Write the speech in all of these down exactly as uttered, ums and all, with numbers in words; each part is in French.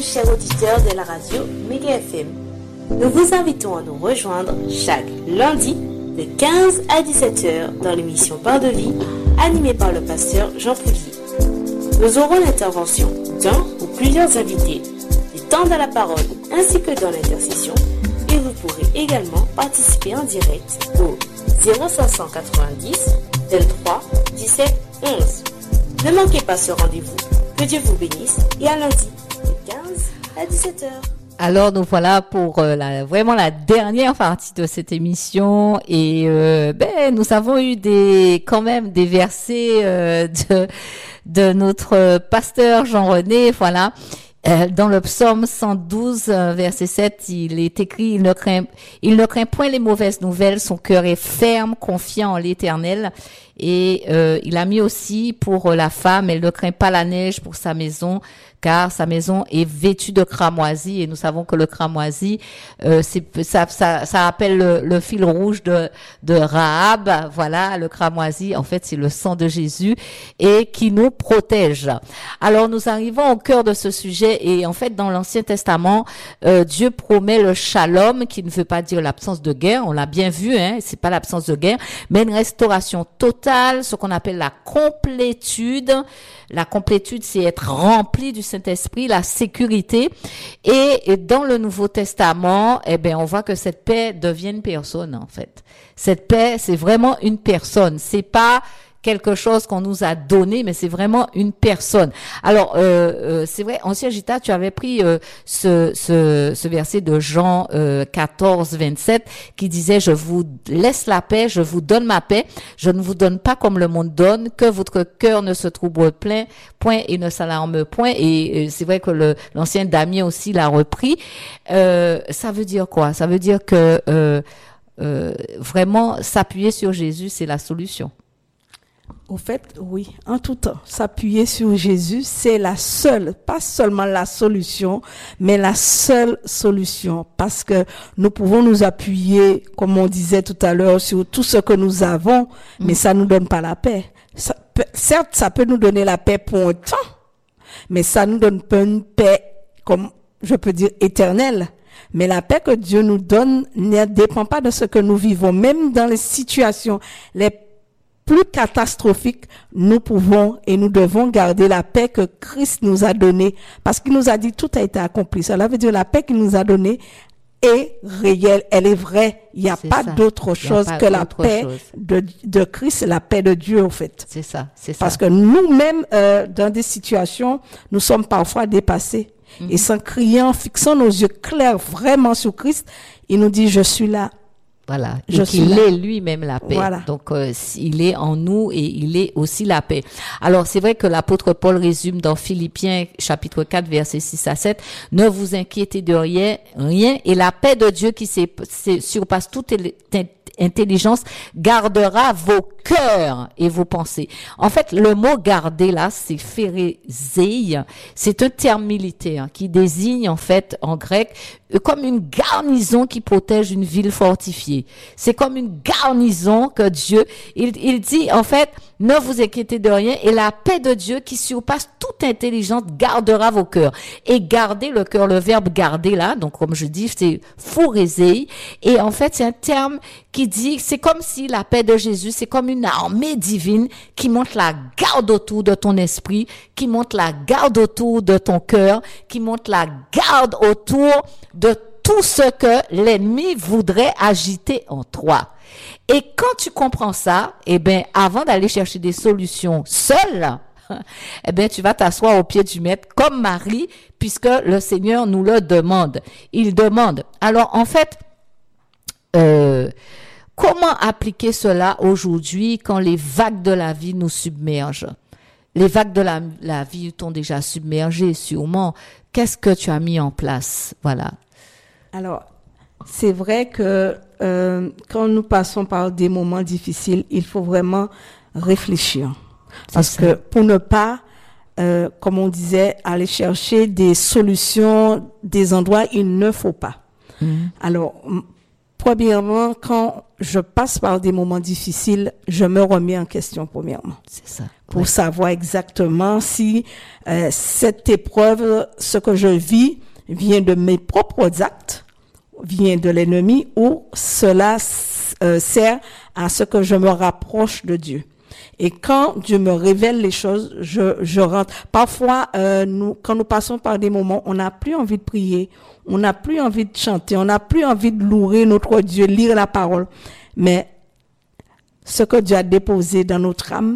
chers auditeurs de la radio Méga F M. Nous vous invitons à nous rejoindre chaque lundi de quinze à dix-sept heures dans l'émission Pain de vie, animée par le pasteur Jean Poulier. Nous aurons l'intervention d'un ou plusieurs invités, du temps de la parole ainsi que dans l'intercession, et vous pourrez également participer en direct au zéro cinq cent quatre-vingt-dix, vingt-trois, dix-sept, onze. Ne manquez pas ce rendez-vous. Que Dieu vous bénisse et à lundi de quinze à dix-sept heures. Alors nous voilà pour euh, la, vraiment la dernière partie de cette émission et euh, ben nous avons eu des quand même des versets euh, de de notre pasteur Jean-René, voilà. Euh, dans le psaume cent douze, euh, verset sept, il est écrit, il ne craint, il ne craint point les mauvaises nouvelles, son cœur est ferme, confiant en l'Éternel. Et euh, il a mis aussi pour la femme, elle ne craint pas la neige pour sa maison, car sa maison est vêtue de cramoisi. Et nous savons que le cramoisi, euh, c'est ça, ça, ça appelle le, le fil rouge de de Rahab. Voilà, le cramoisi, en fait, c'est le sang de Jésus et qui nous protège. Alors, nous arrivons au cœur de ce sujet et en fait, dans l'Ancien Testament, euh, Dieu promet le shalom, qui ne veut pas dire l'absence de guerre. On l'a bien vu, hein, c'est pas l'absence de guerre, mais une restauration totale, ce qu'on appelle la complétude. La complétude, c'est être rempli du Saint-Esprit, la sécurité. Et, et dans le Nouveau Testament, eh ben, on voit que cette paix devient une personne, en fait. Cette paix, c'est vraiment une personne. C'est pas quelque chose qu'on nous a donné, mais c'est vraiment une personne. Alors, euh, euh, c'est vrai, Ancien Gita, tu avais pris euh, ce, ce, ce verset de Jean euh, quatorze, vingt-sept, qui disait « Je vous laisse la paix, je vous donne ma paix, je ne vous donne pas comme le monde donne, que votre cœur ne se trouble plein, point et ne s'alarme point. » Et euh, c'est vrai que le, l'ancien Damien aussi l'a repris. Euh, ça veut dire quoi? Ça veut dire que euh, euh, vraiment s'appuyer sur Jésus, c'est la solution. Au fait, oui, en tout temps, s'appuyer sur Jésus, c'est la seule, pas seulement la solution, mais la seule solution, parce que nous pouvons nous appuyer, comme on disait tout à l'heure, sur tout ce que nous avons, mmh. mais ça nous donne pas la paix. Ça peut, certes, ça peut nous donner la paix pour un temps, mais ça nous donne pas une paix, comme je peux dire, éternelle. Mais la paix que Dieu nous donne ne dépend pas de ce que nous vivons, même dans les situations les plus catastrophique, nous pouvons et nous devons garder la paix que Christ nous a donnée, parce qu'il nous a dit tout a été accompli. Cela veut dire la paix qu'il nous a donnée est réelle, elle est vraie. Il n'y a c'est pas ça. d'autre chose que la paix chose. de de Christ, la paix de Dieu, en fait. C'est ça, c'est ça. Parce que nous-mêmes, euh, dans des situations, nous sommes parfois dépassés. Mm-hmm. Et sans crier, en fixant nos yeux clairs vraiment sur Christ, il nous dit, je suis là. Voilà, et je qu'il est lui-même la paix. Voilà. Donc, euh, il est en nous et il est aussi la paix. Alors, c'est vrai que l'apôtre Paul résume dans Philippiens chapitre quatre, versets six à sept, « Ne vous inquiétez de rien, rien, et la paix de Dieu qui surpasse toute intelligence gardera vos cœurs et vos pensées. » En fait, le mot garder là, c'est phérézei, c'est un terme militaire qui désigne en fait en grec comme une garnison qui protège une ville fortifiée. C'est comme une garnison que Dieu, il, il dit en fait, ne vous inquiétez de rien et la paix de Dieu qui surpasse toute intelligence gardera vos cœurs. Et garder le cœur, le verbe garder là, donc comme je dis, c'est phérézei, et en fait c'est un terme qui dit, c'est comme si la paix de Jésus, c'est comme une armée divine qui monte la garde autour de ton esprit, qui monte la garde autour de ton cœur, qui monte la garde autour de tout ce que l'ennemi voudrait agiter en toi. Et quand tu comprends ça, eh ben, avant d'aller chercher des solutions seul, eh ben, tu vas t'asseoir au pied du maître comme Marie, puisque le Seigneur nous le demande. Il demande. Alors, en fait, euh, comment appliquer cela aujourd'hui quand les vagues de la vie nous submergent? Les vagues de la, la vie t'ont déjà submergé, sûrement. Qu'est-ce que tu as mis en place? Voilà. Alors, c'est vrai que euh, quand nous passons par des moments difficiles, il faut vraiment réfléchir. C'est Parce ça. que pour ne pas, euh, comme on disait, aller chercher des solutions, des endroits, il ne faut pas. Mmh. Alors, m- premièrement, quand je passe par des moments difficiles, je me remets en question premièrement. C'est ça. Pour Oui. savoir exactement si euh, cette épreuve, ce que je vis, vient de mes propres actes, vient de l'ennemi, ou cela euh, sert à ce que je me rapproche de Dieu. Et quand Dieu me révèle les choses, je, je rentre. Parfois, euh, nous, quand nous passons par des moments, on n'a plus envie de prier, on n'a plus envie de chanter, on n'a plus envie de louer notre Dieu, lire la parole. Mais ce que Dieu a déposé dans notre âme,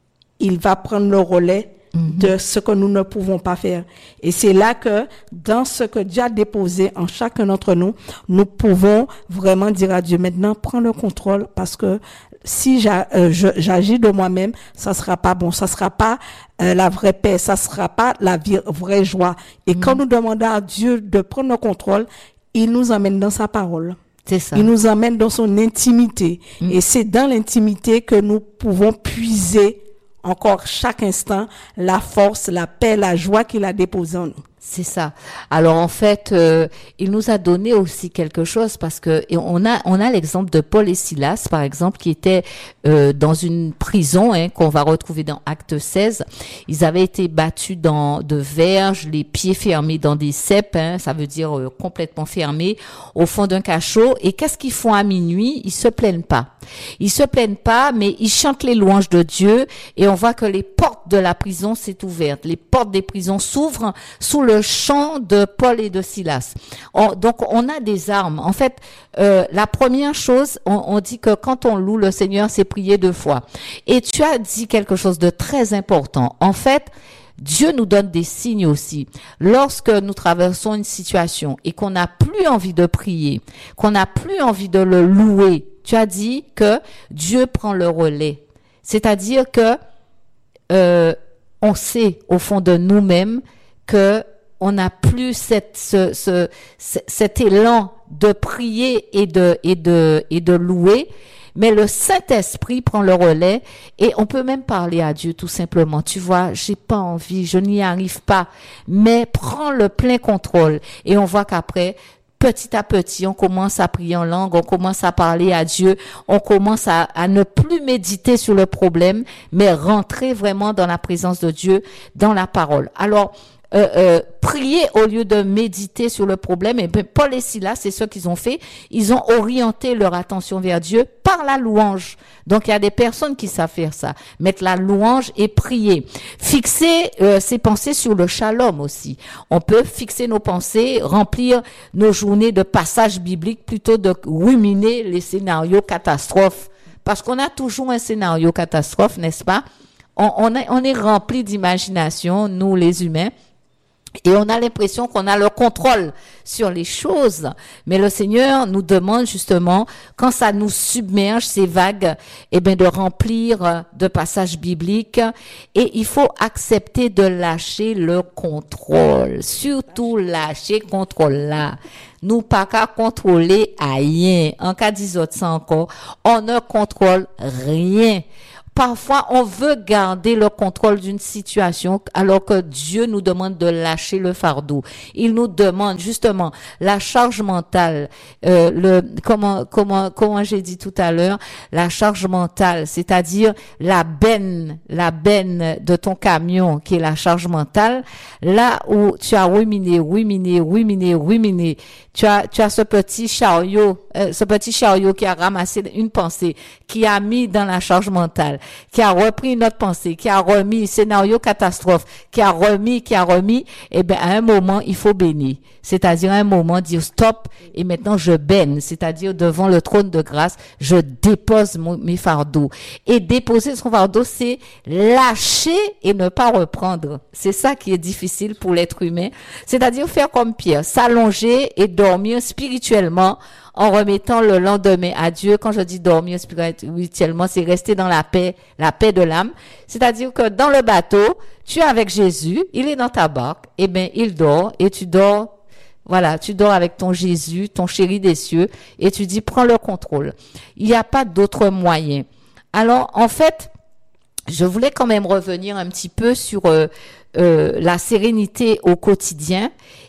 il va prendre le relais mm-hmm. de ce que nous ne pouvons pas faire. Et c'est là que, dans ce que Dieu a déposé en chacun d'entre nous, nous pouvons vraiment dire à Dieu, maintenant, prends le contrôle, parce que si j'a, euh, je, j'agis de moi-même, ça sera pas bon, ça sera pas euh, la vraie paix, ça sera pas la vie, vraie joie. Et mm-hmm. quand nous demandons à Dieu de prendre le contrôle, il nous emmène dans sa parole. C'est ça. Il nous emmène dans son intimité. Mm. Et c'est dans l'intimité que nous pouvons puiser encore chaque instant la force, la paix, la joie qu'il a déposée en nous. C'est ça. Alors en fait, euh, il nous a donné aussi quelque chose parce que et on a on a l'exemple de Paul et Silas par exemple qui étaient euh, dans une prison hein, qu'on va retrouver dans Actes seize. Ils avaient été battus dans de verges, les pieds fermés dans des ceps, hein, ça veut dire euh, complètement fermés au fond d'un cachot. Et qu'est-ce qu'ils font à minuit? Ils se plaignent pas. Ils se plaignent pas, mais ils chantent les louanges de Dieu et on voit que les portes de la prison s'est ouvertes. Les portes des prisons s'ouvrent sous le chant de Paul et de Silas. On, donc, on a des armes. En fait, euh, la première chose, on, on dit que quand on loue le Seigneur, c'est prier deux fois. Et tu as dit quelque chose de très important. En fait, Dieu nous donne des signes aussi. Lorsque nous traversons une situation et qu'on n'a plus envie de prier, qu'on n'a plus envie de le louer, tu as dit que Dieu prend le relais. C'est-à-dire que euh, on sait au fond de nous-mêmes que on n'a plus cette, ce, ce, cet élan de prier et de, et de, et de louer, mais le Saint-Esprit prend le relais et on peut même parler à Dieu tout simplement. Tu vois, j'ai pas envie, je n'y arrive pas, mais prends le plein contrôle. Et on voit qu'après, petit à petit, on commence à prier en langue, on commence à parler à Dieu, on commence à, à ne plus méditer sur le problème, mais rentrer vraiment dans la présence de Dieu, dans la parole. Alors, Euh, euh, prier au lieu de méditer sur le problème. Et bien, Paul et Silas, c'est ce qu'ils ont fait. Ils ont orienté leur attention vers Dieu par la louange. Donc, il y a des personnes qui savent faire ça. Mettre la louange et prier. Fixer euh, ses pensées sur le shalom aussi. On peut fixer nos pensées, remplir nos journées de passages bibliques plutôt de ruminer les scénarios catastrophes. Parce qu'on a toujours un scénario catastrophe, n'est-ce pas? On, on, est, on est rempli d'imagination, nous les humains. Et on a l'impression qu'on a le contrôle sur les choses. Mais le Seigneur nous demande justement, quand ça nous submerge, ces vagues, eh bien, de remplir de passages bibliques. Et il faut accepter de lâcher le contrôle. Surtout lâcher le contrôle là. Nous pas qu'à contrôler rien. En cas d'isot ça encore, on ne contrôle rien. Parfois, on veut garder le contrôle d'une situation alors que Dieu nous demande de lâcher le fardeau. Il nous demande justement la charge mentale, euh, le comment comment comment j'ai dit tout à l'heure, la charge mentale, c'est-à-dire la benne, la benne de ton camion qui est la charge mentale, là où tu as ruminé, ruminé, ruminé, ruminé, tu as tu as ce petit chariot, euh, ce petit chariot qui a ramassé une pensée, qui a mis dans la charge mentale, qui a repris notre pensée, qui a remis scénario catastrophe, qui a remis, qui a remis, eh bien, à un moment, il faut bénir. C'est-à-dire, à un moment, dire stop, et maintenant, je baigne. C'est-à-dire, devant le trône de grâce, je dépose mon, mes fardeaux. Et déposer son fardeau, c'est lâcher et ne pas reprendre. C'est ça qui est difficile pour l'être humain. C'est-à-dire, faire comme Pierre, s'allonger et dormir spirituellement, en remettant le lendemain à Dieu. Quand je dis dormir spirituellement, c'est rester dans la paix, la paix de l'âme. C'est-à-dire que dans le bateau, tu es avec Jésus, il est dans ta barque, et bien, il dort, et tu dors, voilà, tu dors avec ton Jésus, ton chéri des cieux, et tu dis, prends le contrôle. Il n'y a pas d'autre moyen. Alors, en fait, je voulais quand même revenir un petit peu sur euh, euh, la sérénité au quotidien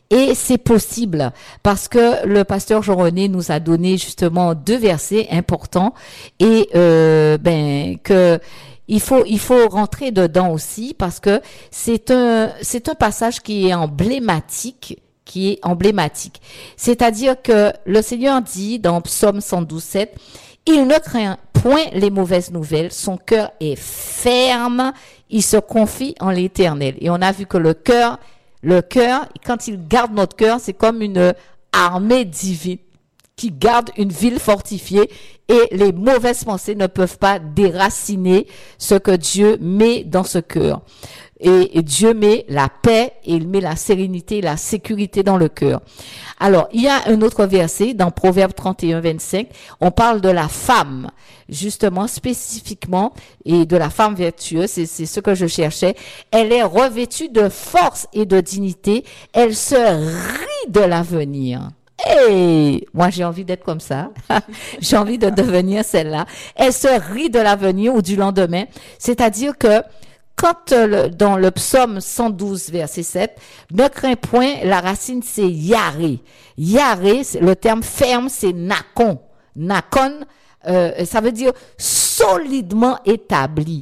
Et c'est possible parce que le pasteur Jean-René nous a donné justement deux versets importants et euh, ben que il faut il faut rentrer dedans aussi parce que c'est un c'est un passage qui est emblématique qui est emblématique. C'est-à-dire que le Seigneur dit dans Psaume cent douze, sept, il ne craint point les mauvaises nouvelles, son cœur est ferme, il se confie en l'Éternel. Et on a vu que le cœur, le cœur, quand il garde notre cœur, c'est comme une armée divine qui garde une ville fortifiée et les mauvaises pensées ne peuvent pas déraciner ce que Dieu met dans ce cœur. Et, et Dieu met la paix et il met la sérénité et la sécurité dans le cœur. Alors, il y a un autre verset dans Proverbe trente et un, vingt-cinq. On parle de la femme, justement, spécifiquement, et de la femme vertueuse. C'est, c'est ce que je cherchais. Elle est revêtue de force et de dignité. Elle se rit de l'avenir. Hey, moi j'ai envie d'être comme ça. J'ai envie de devenir celle-là. Elle se rit de l'avenir ou du lendemain. C'est-à-dire que quand euh, dans le psaume cent douze, verset sept, ne crains point, la racine c'est yaré. Yaré, le terme ferme, c'est nakon. Nakon, euh, ça veut dire solidement établi,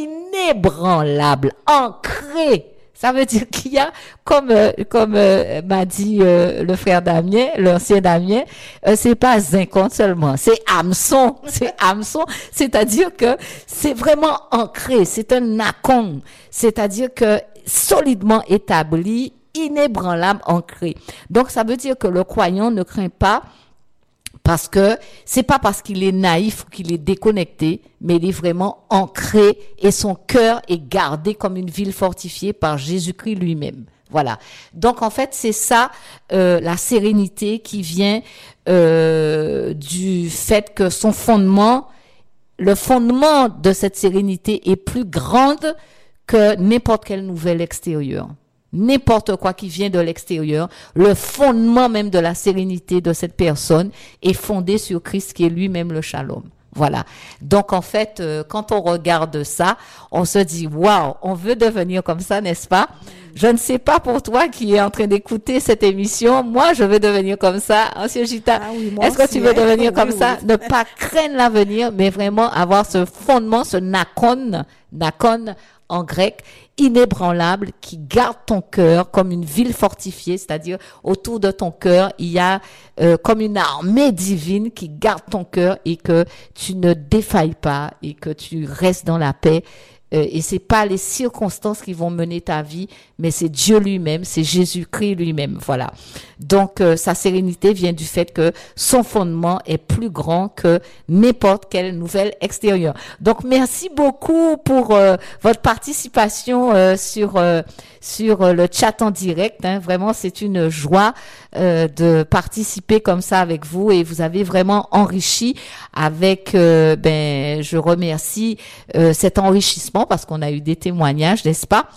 inébranlable, ancré. Ça veut dire qu'il y a, comme euh, comme euh, m'a dit euh, le frère Damien, l'ancien Damien, euh, c'est pas zinc seulement, c'est hameçon, c'est hameçon, c'est-à-dire que c'est vraiment ancré, c'est un nakon, c'est-à-dire que solidement établi, inébranlable, ancré. Donc ça veut dire que le croyant ne craint pas parce que c'est pas parce qu'il est naïf ou qu'il est déconnecté, mais il est vraiment ancré et son cœur est gardé comme une ville fortifiée par Jésus-Christ lui-même. Voilà. Donc en fait, c'est ça euh, la sérénité qui vient euh, du fait que son fondement, le fondement de cette sérénité est plus grande que n'importe quelle nouvelle extérieure. N'importe quoi qui vient de l'extérieur, le fondement même de la sérénité de cette personne est fondé sur Christ qui est lui-même le shalom. Voilà. Donc en fait, euh, quand on regarde ça, on se dit waouh, on veut devenir comme ça, n'est-ce pas? Je ne sais pas pour toi qui est en train d'écouter cette émission, moi je veux devenir comme ça. Ancien Gita, ah oui, est-ce que tu veux devenir comme oui, ça? Oui. Ne pas craindre l'avenir, mais vraiment avoir ce fondement, ce nakon, nakon en grec, inébranlable, qui garde ton cœur comme une ville fortifiée, c'est-à-dire autour de ton cœur, il y a euh, comme une armée divine qui garde ton cœur et que tu ne défailles pas et que tu restes dans la paix. Euh, et c'est pas les circonstances qui vont mener ta vie, mais c'est Dieu lui-même, c'est Jésus-Christ lui-même. Voilà. Donc euh, sa sérénité vient du fait que son fondement est plus grand que n'importe quelle nouvelle extérieure. Donc merci beaucoup pour euh, votre participation euh, sur euh, sur euh, le chat en direct. Hein. Vraiment, c'est une joie euh, de participer comme ça avec vous et vous avez vraiment enrichi avec. Euh, ben, je remercie euh, cet enrichissement parce qu'on a eu des témoignages, n'est-ce pas?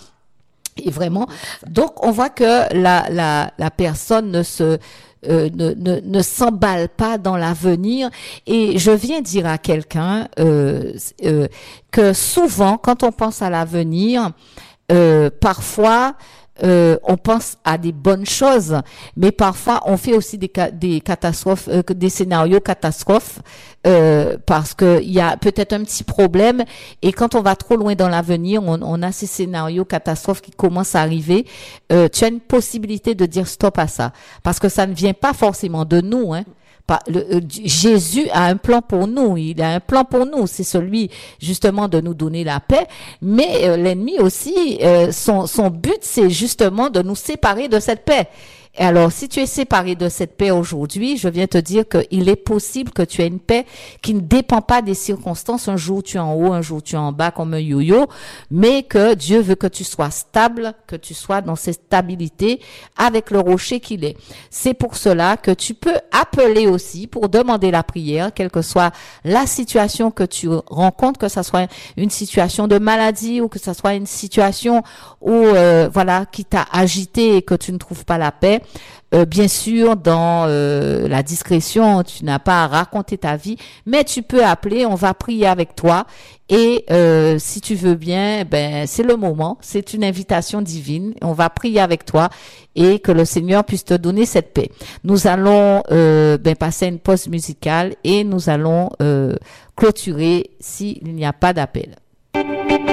Et vraiment, donc on voit que la la la personne ne se euh, ne ne ne s'emballe pas dans l'avenir. Et je viens dire à quelqu'un euh, euh, que souvent, quand on pense à l'avenir, euh, parfois Euh, on pense à des bonnes choses, mais parfois on fait aussi des, des catastrophes, euh, des scénarios catastrophes, euh, parce que il y a peut-être un petit problème et quand on va trop loin dans l'avenir, on, on a ces scénarios catastrophes qui commencent à arriver. Euh, tu as une possibilité de dire stop à ça, parce que ça ne vient pas forcément de nous, hein. Le, euh, Jésus a un plan pour nous, il a un plan pour nous, c'est celui justement de nous donner la paix, mais euh, l'ennemi aussi, euh, son, son but c'est justement de nous séparer de cette paix. Et alors, si tu es séparé de cette paix aujourd'hui, je viens te dire qu'il est possible que tu aies une paix qui ne dépend pas des circonstances. Un jour tu es en haut, un jour tu es en bas comme un yo-yo, mais que Dieu veut que tu sois stable, que tu sois dans cette stabilité avec le rocher qu'il est. C'est pour cela que tu peux appeler aussi pour demander la prière, quelle que soit la situation que tu rencontres, que ça soit une situation de maladie ou que ça soit une situation où, euh, voilà, qui t'a agité et que tu ne trouves pas la paix. Euh, bien sûr, dans euh, la discrétion, tu n'as pas à raconter ta vie, mais tu peux appeler, on va prier avec toi. Et euh, si tu veux bien, ben c'est le moment, c'est une invitation divine. On va prier avec toi et que le Seigneur puisse te donner cette paix. Nous allons euh, ben passer une pause musicale et nous allons euh, clôturer s'il n'y a pas d'appel.